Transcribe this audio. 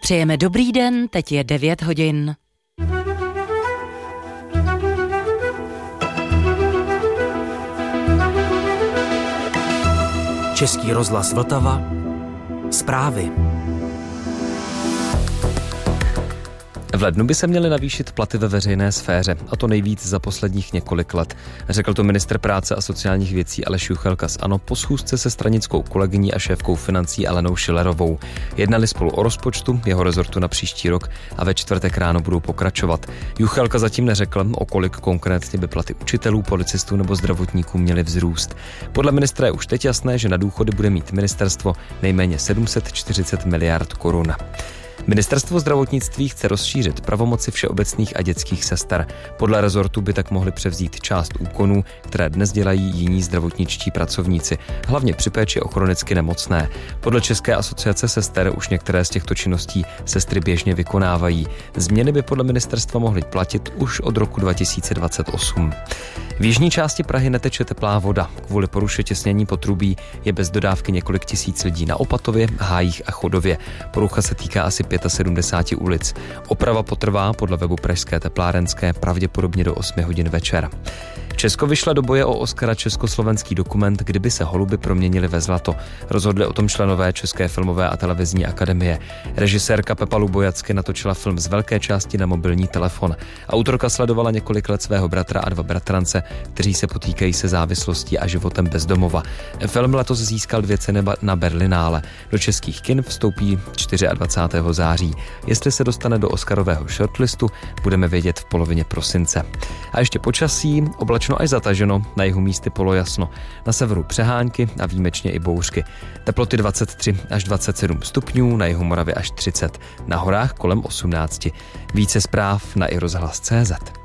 Přejeme dobrý den, teď je 9 hodin. Český rozhlas Vltava. Zprávy. V lednu by se měly navýšit platy ve veřejné sféře, a to nejvíc za posledních několik let. Řekl to ministr práce a sociálních věcí Aleš Juchelka z ANO po schůzce se stranickou kolegyní a šéfkou financí Alenou Schillerovou. Jednali spolu o rozpočtu jeho rezortu na příští rok a ve čtvrtek ráno budou pokračovat. Juchelka zatím neřekl, o kolik konkrétně by platy učitelů, policistů nebo zdravotníků měly vzrůst. Podle ministra je už teď jasné, že na důchody bude mít ministerstvo nejméně 740 miliard korun. Ministerstvo zdravotnictví chce rozšířit pravomoci všeobecných a dětských sester. Podle rezortu by tak mohli převzít část úkonů, které dnes dělají jiní zdravotničtí pracovníci, hlavně při péči o chronicky nemocné. Podle České asociace sester už některé z těchto činností sestry běžně vykonávají. Změny by podle ministerstva mohly platit už od roku 2028. V jižní části Prahy neteče teplá voda. Kvůli poruše těsnění potrubí je bez dodávky několik tisíc lidí na Opatově, Hájích a Chodově. Porucha se týká asi 75 ulic. Oprava potrvá podle webu Pražské teplárenské pravděpodobně do 8 hodin večer. Česko vyšle do boje o Oscara československý dokument Kdyby se holuby proměnily ve zlato. Rozhodli o tom členové České filmové a televizní akademie. Režisérka Pepa Lubojacky natočila film z velké části na mobilní telefon. Autorka sledovala několik let svého bratra a dva bratrance, kteří se potýkají se závislostí a životem bezdomova. Film letos získal 2 ceny na Berlinále. Do českých kin vstoupí 24. září. Jestli se dostane do Oscarového shortlistu, budeme vědět v polovině prosince. A ještě počasí, oblačno až zataženo, na jihu místy polojasno. Na severu přehánky a výjimečně i bouřky. Teploty 23 až 27 stupňů, na jihu Moravy až 30. Na horách kolem 18. Více zpráv na iRozhlas.cz.